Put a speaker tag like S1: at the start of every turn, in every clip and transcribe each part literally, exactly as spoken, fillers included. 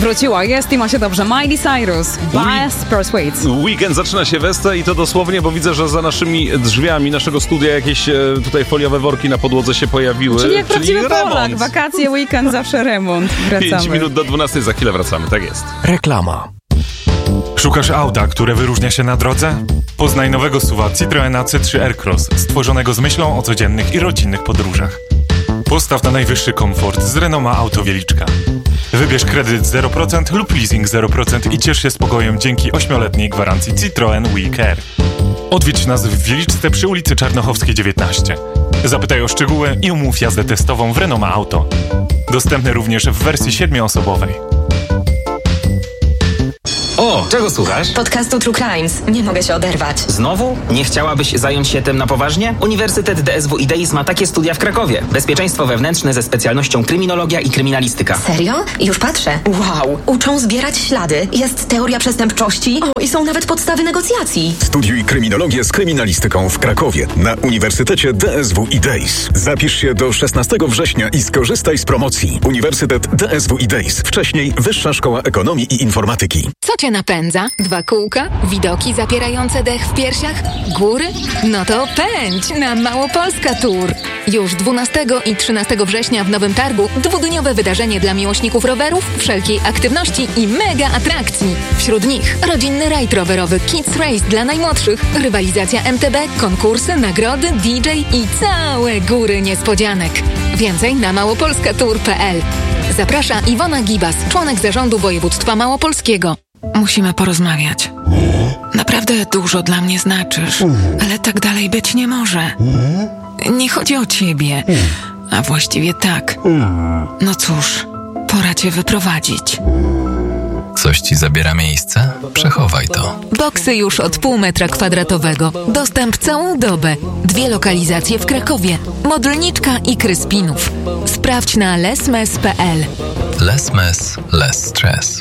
S1: Wróciła, jest i ma się dobrze. Miley Cyrus, Bias Persuades.
S2: Weekend zaczyna się westę i to dosłownie, bo widzę, że za naszymi drzwiami naszego studia jakieś e, tutaj foliowe worki na podłodze się pojawiły.
S1: Czyli jak prawdziwy
S2: remont.
S1: Polak, wakacje, weekend, zawsze remont. Wracamy.
S2: pięć minut do dwunastej, za chwilę wracamy, tak jest.
S3: Reklama. Szukasz auta, które wyróżnia się na drodze? Poznaj nowego SUV-a Citroena C trzy Aircross, stworzonego z myślą o codziennych i rodzinnych podróżach. Postaw na najwyższy komfort z Renoma Auto Wieliczka. Wybierz kredyt zero procent lub leasing zero procent i ciesz się spokojem dzięki ośmioletniej gwarancji Citroen WeCare. Odwiedź nas w Wieliczce przy ulicy Czarnochowskiej dziewiętnaście. Zapytaj o szczegóły i umów jazdę testową w Renoma Auto. Dostępne również w wersji siedmioosobowej.
S4: O, czego słuchasz?
S5: Podcastu True Crimes. Nie mogę się oderwać.
S4: Znowu? Nie chciałabyś zająć się tym na poważnie? Uniwersytet D S W I D E I S ma takie studia w Krakowie. Bezpieczeństwo wewnętrzne ze specjalnością kryminologia i kryminalistyka.
S5: Serio? Już patrzę. Wow. Uczą zbierać ślady. Jest teoria przestępczości. O, i są nawet podstawy negocjacji.
S6: Studiuj kryminologię z kryminalistyką w Krakowie na Uniwersytecie D S W I D E I S. Zapisz się do szesnastego września i skorzystaj z promocji. Uniwersytet D S W I D E I S. Wcześniej Wyższa Szkoła Ekonomii i Informatyki.
S7: Co cię napędza? Dwa kółka? Widoki zapierające dech w piersiach? Góry? No to pędź na Małopolska Tour. Już dwunastego i trzynastego września w Nowym Targu dwudniowe wydarzenie dla miłośników rowerów, wszelkiej aktywności i mega atrakcji. Wśród nich rodzinny rajd rowerowy Kids Race dla najmłodszych, rywalizacja M T B, konkursy, nagrody, D J i całe góry niespodzianek. Więcej na małopolska tour kropka p l. Zaprasza Iwona Gibas, członek zarządu województwa małopolskiego.
S8: Musimy porozmawiać. Naprawdę dużo dla mnie znaczysz, ale tak dalej być nie może. Nie chodzi o ciebie, a właściwie tak. No cóż, pora cię wyprowadzić.
S9: Coś ci zabiera miejsce? Przechowaj to.
S7: Boksy już od pół metra kwadratowego. Dostęp całą dobę. Dwie lokalizacje w Krakowie. Modlniczka i Kryspinów. Sprawdź na lesmes kropka p l.
S9: Less less stress.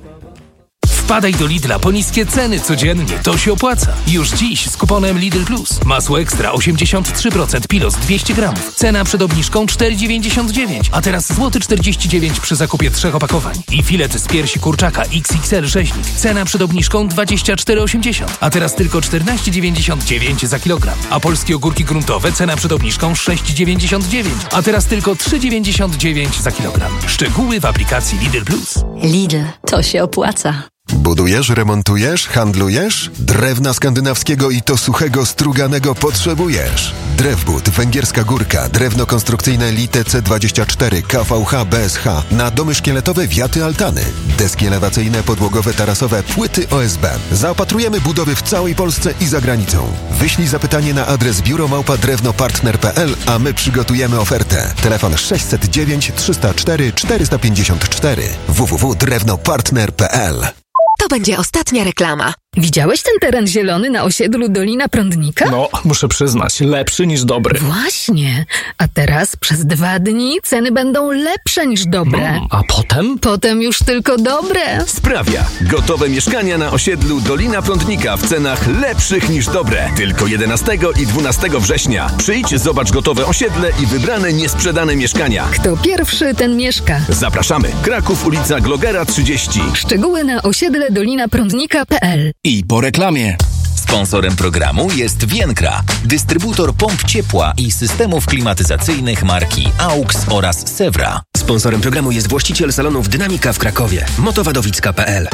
S10: Wpadaj do Lidla po niskie ceny codziennie. To się opłaca. Już dziś z kuponem Lidl Plus. Masło ekstra osiemdziesiąt trzy procent Pilos dwieście gramów. Cena przed obniżką cztery dziewięćdziesiąt dziewięć, a teraz złoty czterdzieści dziewięć przy zakupie trzech opakowań. I filet z piersi kurczaka X X L rzeźnik. Cena przed obniżką dwadzieścia cztery osiemdziesiąt, a teraz tylko czternaście dziewięćdziesiąt dziewięć za kilogram. A polskie ogórki gruntowe cena przed obniżką sześć dziewięćdziesiąt dziewięć, a teraz tylko trzy dziewięćdziesiąt dziewięć za kilogram. Szczegóły w aplikacji Lidl Plus.
S11: Lidl, to się opłaca.
S12: Budujesz, remontujesz, handlujesz? Drewna skandynawskiego i to suchego, struganego potrzebujesz. Drewbud, Węgierska Górka, drewno konstrukcyjne Lite C dwadzieścia cztery, K V H, B S H, na domy szkieletowe, wiaty, altany, deski elewacyjne, podłogowe, tarasowe, płyty O S B. Zaopatrujemy budowy w całej Polsce i za granicą. Wyślij zapytanie na adres biuro małpa drewno partner kropka p l, a my przygotujemy ofertę. Telefon sześćset dziewięć trzysta cztery czterysta pięćdziesiąt cztery w w w kropka drewno partner kropka p l.
S7: To będzie ostatnia reklama.
S11: Widziałeś ten teren zielony na osiedlu Dolina Prądnika?
S13: No, muszę przyznać, lepszy niż dobry.
S11: Właśnie. A teraz przez dwa dni ceny będą lepsze niż dobre.
S13: Hmm, a potem?
S11: Potem już tylko dobre.
S14: Sprawia. Gotowe mieszkania na osiedlu Dolina Prądnika w cenach lepszych niż dobre. Tylko jedenastego i dwunastego września. Przyjdź, zobacz gotowe osiedle i wybrane niesprzedane mieszkania.
S11: Kto pierwszy, ten mieszka.
S14: Zapraszamy. Kraków, ulica Glogera trzydzieści.
S11: Szczegóły na osiedle dolina prądnika kropka p l.
S14: I po reklamie.
S15: Sponsorem programu jest Vienkra, dystrybutor pomp ciepła i systemów klimatyzacyjnych marki AUX oraz Sewra.
S16: Sponsorem programu jest właściciel salonów Dynamika w Krakowie, motowadowicka kropka p l.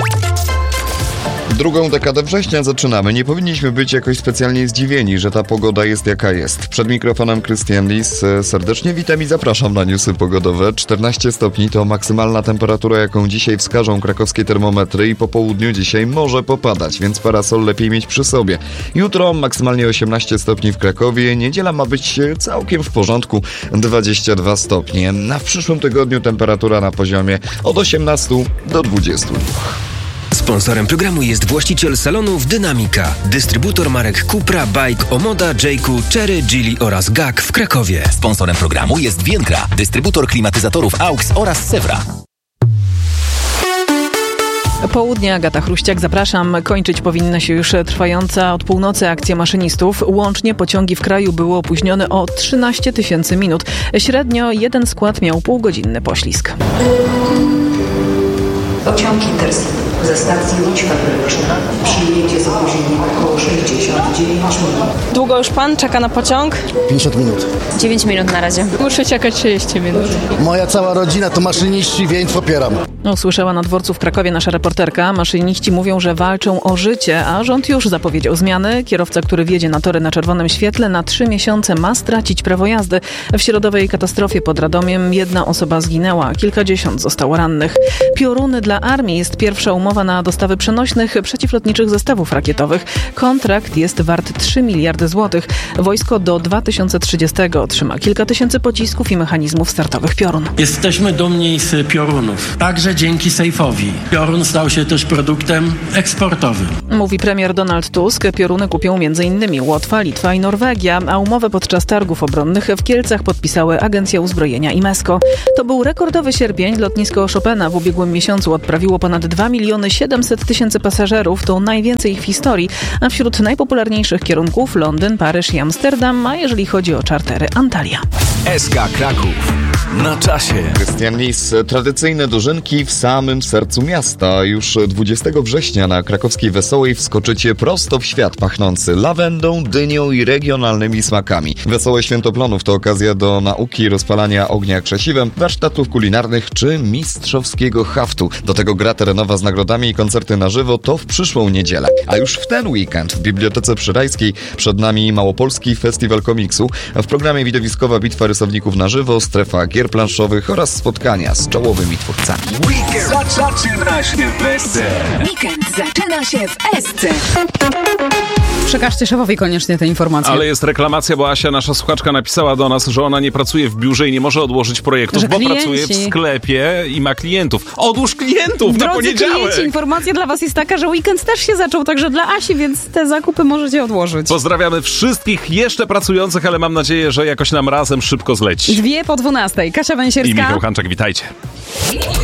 S17: Drugą dekadę września zaczynamy. Nie powinniśmy być jakoś specjalnie zdziwieni, że ta pogoda jest jaka jest. Przed mikrofonem Krystian Lis. Serdecznie witam i zapraszam na newsy pogodowe. czternaście stopni to maksymalna temperatura, jaką dzisiaj wskażą krakowskie termometry i po południu dzisiaj może popadać, więc parasol lepiej mieć przy sobie. Jutro maksymalnie osiemnaście stopni w Krakowie. Niedziela ma być całkiem w porządku, dwadzieścia dwa stopnie. A w przyszłym tygodniu temperatura na poziomie od osiemnastu do dwudziestu.
S16: Sponsorem programu jest właściciel salonów Dynamika, dystrybutor marek Cupra, Bike, Omoda, Jayku, Cherry, Geely oraz G A K w Krakowie.
S15: Sponsorem programu jest Vienkra, dystrybutor klimatyzatorów AUX oraz Sewra.
S1: Południe, Agata Chruściak, zapraszam. Kończyć powinna się już trwająca od północy akcja maszynistów. Łącznie pociągi w kraju były opóźnione o trzynaście tysięcy minut. Średnio jeden skład miał półgodzinny poślizg.
S18: Pociąg Pociąg Intercity ze stacji Łódź Fabryczna przyjedzie z opóźnieniem około sześćdziesiąt dziewięć minut.
S19: Długo już pan czeka na pociąg?
S20: pięćdziesiąt minut.
S19: dziewięć minut na razie.
S21: Muszę czekać trzydzieści minut.
S20: Moja cała rodzina to maszyniści, więc popieram.
S1: Usłyszała na dworcu w Krakowie nasza reporterka. Maszyniści mówią, że walczą o życie, a rząd już zapowiedział zmiany. Kierowca, który wjedzie na tory na czerwonym świetle, na trzy miesiące ma stracić prawo jazdy. W środowej katastrofie pod Radomiem jedna osoba zginęła, kilkadziesiąt zostało rannych. Pioruny dla armii jest pierwsza umowa na dostawy przenośnych przeciwlotniczych zestawów rakietowych. Kontrakt jest wart trzy miliardy złotych. Wojsko do dwa tysiące trzydziestego otrzyma kilka tysięcy pocisków i mechanizmów startowych Piorun.
S22: Jesteśmy dumni z Piorunów, także dzięki Sejfowi. Piorun stał się też produktem eksportowym.
S1: Mówi premier Donald Tusk. Pioruny kupią m.in. Łotwa, Litwa i Norwegia, a umowę podczas targów obronnych w Kielcach podpisały Agencja Uzbrojenia i Mesko. To był rekordowy sierpień. Lotnisko Chopina w ubiegłym miesiącu odprawiło ponad dwa miliony siedemset tysięcy pasażerów. To najwięcej w historii, a wśród najpopularniejszych kierunków Londyn, Paryż i Amsterdam, a jeżeli chodzi o czartery, Antalya.
S14: S K Kraków. Na czasie.
S17: Krystian Lis, tradycyjne dożynki w samym sercu miasta. Już dwudziestego września na krakowskiej Wesołej wskoczycie prosto w świat pachnący lawendą, dynią i regionalnymi smakami. Wesołe Święto Plonów to okazja do nauki rozpalania ognia krzesiwem, warsztatów kulinarnych czy mistrzowskiego haftu. Do tego gra terenowa z nagrodami i koncerty na żywo to w przyszłą niedzielę. A już w ten weekend w Bibliotece Przyrajskiej przed nami Małopolski Festiwal Komiksu. W programie widowiskowa bitwa rysowników na żywo, strefa gier planszowych oraz spotkania z czołowymi twórcami.
S23: Weekend zaczyna się w S C. Weekend zaczyna się w S C.
S24: Przekażcie szefowi koniecznie te informacje.
S2: Ale jest reklamacja, bo Asia, nasza słuchaczka, napisała do nas, że ona nie pracuje w biurze i nie może odłożyć projektów,
S24: że
S2: bo
S24: klienci...
S2: pracuje w sklepie i ma klientów. Odłóż klientów
S24: Drodzy
S2: na poniedziałek!
S24: klienci, informacja dla was jest taka, że weekend też się zaczął, także dla Asi, więc te zakupy możecie odłożyć.
S2: Pozdrawiamy wszystkich jeszcze pracujących, ale mam nadzieję, że jakoś nam razem szybko zleci.
S24: Dwie po dwunastej. Kasia Węsierska
S2: I Michał Hanczak, witajcie.